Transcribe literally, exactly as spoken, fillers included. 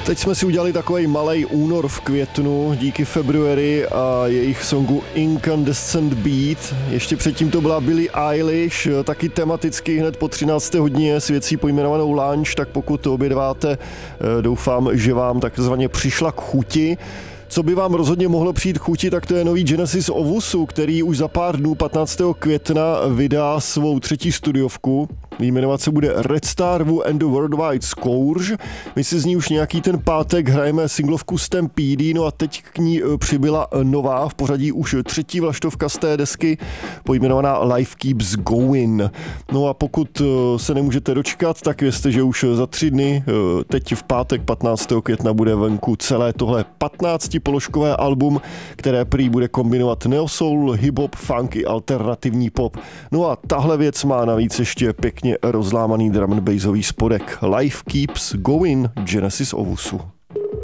Teď jsme si udělali takový malej únor v květnu díky February a jejich songu Incandescent Beat. Ještě předtím to byla Billie Eilish, taky tematicky hned po třinácté hodině s věcí pojmenovanou Lunch, tak pokud to obědváte, doufám, že vám takzvaně přišla k chuti. Co by vám rozhodně mohlo přijít k chuti, tak to je nový Genesis Owusu, který už za pár dnů patnáctého května vydá svou třetí studiovku. Jmenovat se bude Red Star Wu and the Worldwide Scourge. My si z ní už nějaký ten pátek hrajeme singlovku Stampede, no a teď k ní přibyla nová, v pořadí už třetí vlaštovka z té desky, pojmenovaná Life Keeps Going. No a pokud se nemůžete dočkat, tak vězte, že už za tři dny, teď v pátek patnáctého května bude venku celé tohle patnáctipoložkové album, které prý bude kombinovat neosoul, hip-hop, funk i alternativní pop. No a tahle věc má navíc ještě pěkně rozlámaný drum and bassový spodek. Life Keeps Going, Genesis Owusu.